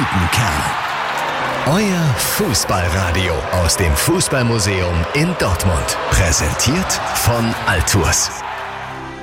guten Kern. Euer Fußballradio aus dem Fußballmuseum in Dortmund. Präsentiert von Altours.